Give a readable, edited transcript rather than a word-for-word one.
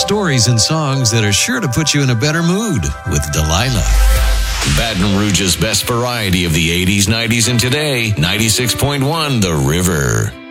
stories and songs that are sure to put you in a better mood with Delilah. Baton Rouge's best variety of the 80s, 90s, and today, 96.1 The River.